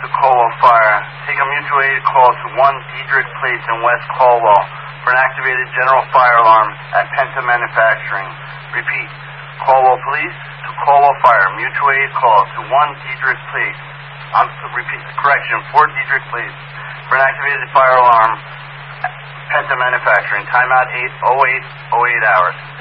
to Caldwell Fire. Take a mutual aid call to 1 Diedrich Place in West Caldwell for an activated general fire alarm at Penta Manufacturing. Repeat, Caldwell Police to Caldwell Fire. Mutual aid call to 1 Diedrich Place. Repeat, correction, 4 Diedrich Place for an activated fire alarm at Penta Manufacturing. Timeout 8:08:08 hours.